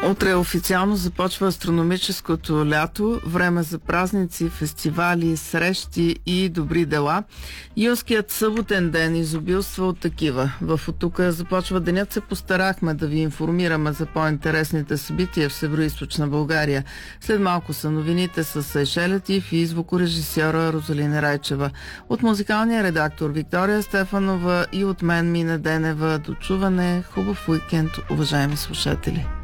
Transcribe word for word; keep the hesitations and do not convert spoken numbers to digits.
Утре официално започва астрономическото лято, време за празници, фестивали, срещи и добри дела. Юнският съботен ден изобилства от такива. В Оттука започва денят, се постарахме да ви информираме за по-интересните събития в Североизточна България. След малко са новините с Сейшелетив и звукорежисьора Розалина Райчева. От музикалния редактор Виктория Стефанова и от мен Мина Денева. До чуване, хубав уикенд, уважаеми слушатели!